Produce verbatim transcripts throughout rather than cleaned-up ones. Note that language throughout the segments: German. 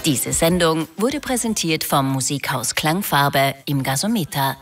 Diese Sendung wurde präsentiert vom Musikhaus Klangfarbe im Gasometer.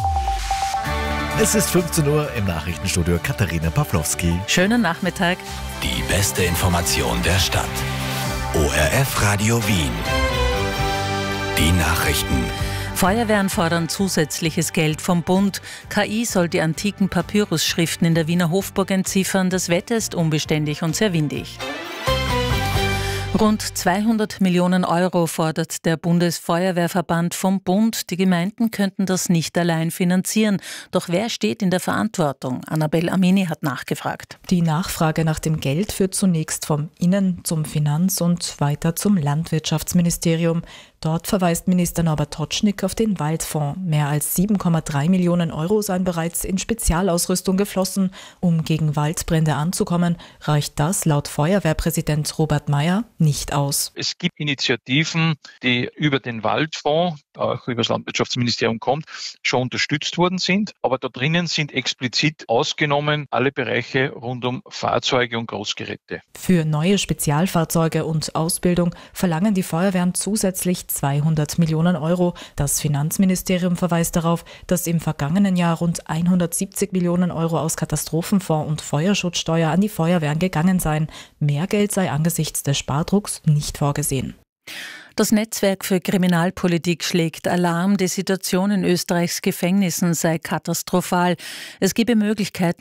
Es ist fünfzehn Uhr im Nachrichtenstudio Katharina Pawlowski. Schönen Nachmittag. Die beste Information der Stadt. O R F Radio Wien. Die Nachrichten. Feuerwehren fordern zusätzliches Geld vom Bund. K I soll die antiken Papyrusschriften in der Wiener Hofburg entziffern. Das Wetter ist unbeständig und sehr windig. Rund zweihundert Millionen Euro fordert der Bundesfeuerwehrverband vom Bund. Die Gemeinden könnten das nicht allein finanzieren. Doch wer steht in der Verantwortung? Annabel Amini hat nachgefragt. Die Nachfrage nach dem Geld führt zunächst vom Innen- zum Finanz- und weiter zum Landwirtschaftsministerium. Dort verweist Minister Norbert Totschnig auf den Waldfonds. Mehr als sieben Komma drei Millionen Euro seien bereits in Spezialausrüstung geflossen. Um gegen Waldbrände anzukommen, reicht das laut Feuerwehrpräsident Robert Meyer nicht aus. Es gibt Initiativen, die über den Waldfonds, auch über das Landwirtschaftsministerium kommt, schon unterstützt worden sind. Aber da drinnen sind explizit ausgenommen alle Bereiche rund um Fahrzeuge und Großgeräte. Für neue Spezialfahrzeuge und Ausbildung verlangen die Feuerwehren zusätzlich zweihundert Millionen Euro. Das Finanzministerium verweist darauf, dass im vergangenen Jahr rund hundertsiebzig Millionen Euro aus Katastrophenfonds und Feuerschutzsteuer an die Feuerwehren gegangen seien. Mehr Geld sei angesichts des Spardrucks nicht vorgesehen. Das Netzwerk für Kriminalpolitik schlägt Alarm. Die Situation in Österreichs Gefängnissen sei katastrophal. Es gebe Möglichkeiten,